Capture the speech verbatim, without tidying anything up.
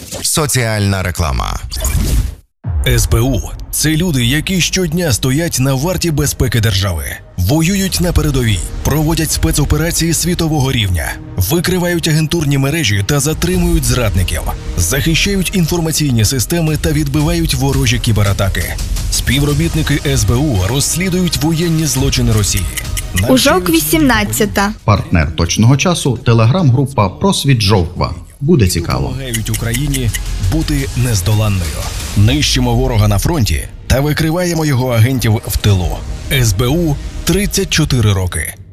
Соціальна реклама. ес бе у – це люди, які щодня стоять на варті безпеки держави, воюють на передовій, проводять спецоперації світового рівня, викривають агентурні мережі та затримують зрадників, захищають інформаційні системи та відбивають ворожі кібератаки. Співробітники ес бе у розслідують воєнні злочини Росії. Ужок вісімнадцята. Партнер точного часу – телеграм-група «Просвіт Жовква». Буде цікаво. Допомагають Україні бути нездоланною. Нищимо ворога на фронті та викриваємо його агентів в тилу. ес бе у – тридцять чотири роки.